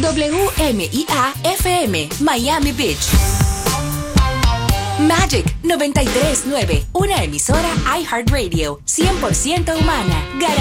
WMIA-FM, Miami Beach. Magic 93.9, una emisora iHeartRadio, 100% humana,